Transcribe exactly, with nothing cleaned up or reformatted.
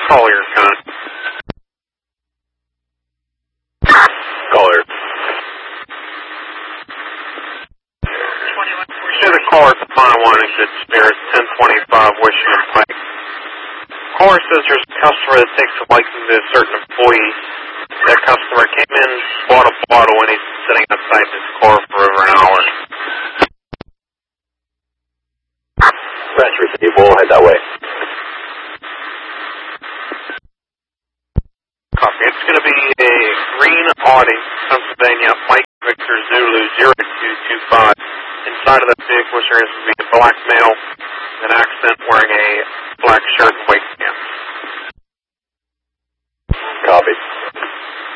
Collier, Con. Collier. Show the caller at the final one in good spirits, ten twenty-five Washington Pike. Caller says there's a customer that takes a liking to a certain employee. That customer came in, bought a bottle, and he's been sitting outside his car for over an hour. That's received. We'll head that way. Copy. It's going to be a green Audi, Pennsylvania, Mike Victor Zulu zero two two five. Inside of that vehicle, there is going to be a black male with an accent wearing a black shirt and white pants. Copy.